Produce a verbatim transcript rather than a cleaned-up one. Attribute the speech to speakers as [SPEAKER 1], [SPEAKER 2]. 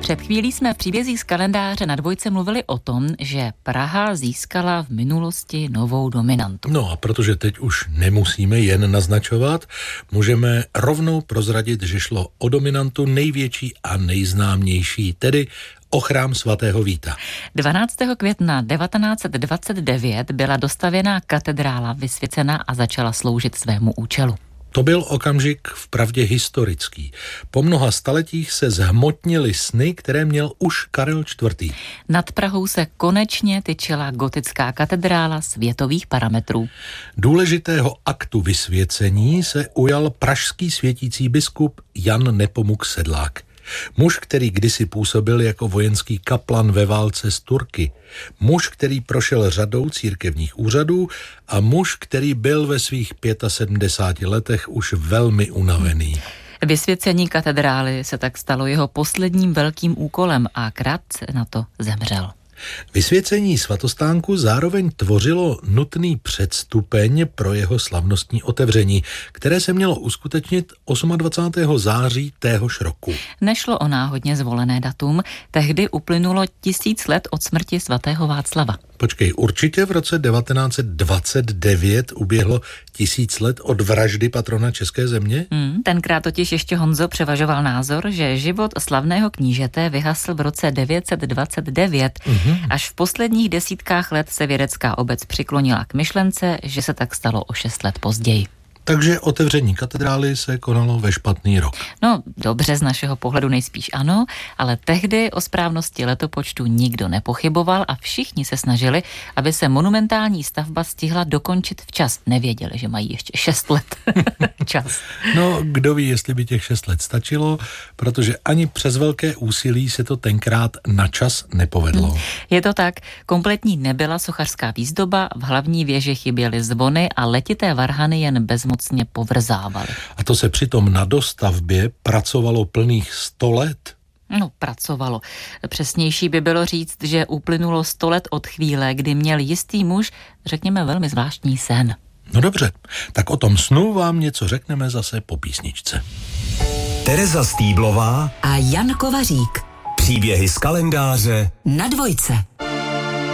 [SPEAKER 1] Před chvílí jsme v příbězích z kalendáře na Dvojce mluvili o tom, že Praha získala v minulosti novou dominantu.
[SPEAKER 2] No a protože teď už nemusíme jen naznačovat, můžeme rovnou prozradit, že šlo o dominantu největší a nejznámější, tedy o chrám svatého Víta.
[SPEAKER 1] dvanáctého května devatenáct set dvacet devět byla dostavěná katedrála vysvěcena a začala sloužit svému účelu.
[SPEAKER 2] To byl okamžik vpravdě historický. Po mnoha staletích se zhmotnily sny, které měl už Karel čtvrtý.
[SPEAKER 1] Nad Prahou se konečně tyčila gotická katedrála světových parametrů.
[SPEAKER 2] Důležitého aktu vysvěcení se ujal pražský světící biskup Jan Nepomuk Sedlák. Muž, který kdysi působil jako vojenský kaplan ve válce s Turky. Muž, který prošel řadou církevních úřadů a muž, který byl ve svých sedmdesáti pěti letech už velmi unavený.
[SPEAKER 1] Vysvěcení katedrály se tak stalo jeho posledním velkým úkolem a krátce na to zemřel.
[SPEAKER 2] Vysvěcení svatostánku zároveň tvořilo nutný předstupeň pro jeho slavnostní otevření, které se mělo uskutečnit dvacátého osmého září téhož roku.
[SPEAKER 1] Nešlo o náhodně zvolené datum, tehdy uplynulo tisíc let od smrti svatého Václava.
[SPEAKER 2] Počkej, určitě v roce devatenáct set dvacet devět uběhlo tisíc let od vraždy patrona české země?
[SPEAKER 1] Hmm, tenkrát totiž ještě Honzo převažoval názor, že život slavného knížete vyhasl v roce devět set dvacet devět. Mm-hmm. Až v posledních desítkách let se vědecká obec přiklonila k myšlence, že se tak stalo o šest let později.
[SPEAKER 2] Takže otevření katedrály se konalo ve špatný rok.
[SPEAKER 1] No, dobře, z našeho pohledu nejspíš ano, ale tehdy o správnosti letopočtu nikdo nepochyboval a všichni se snažili, aby se monumentální stavba stihla dokončit včas. Nevěděli, že mají ještě šest let čas.
[SPEAKER 2] No, kdo ví, jestli by těch šest let stačilo, protože ani přes velké úsilí se to tenkrát na čas nepovedlo.
[SPEAKER 1] Je to tak, kompletní nebyla sochařská výzdoba, v hlavní věži chyběly zvony a letité varhany jen bezmocně povrzávaly.
[SPEAKER 2] A to se přitom na dostavbě pracovalo plných sto let?
[SPEAKER 1] No, pracovalo. Přesnější by bylo říct, že uplynulo sto let od chvíle, kdy měl jistý muž, řekněme, velmi zvláštní sen.
[SPEAKER 2] No dobře, tak o tom snu vám něco řekneme zase po písničce.
[SPEAKER 3] Tereza Stýblová
[SPEAKER 4] a Jan Kovařík.
[SPEAKER 3] Příběhy z kalendáře
[SPEAKER 4] na Dvojce.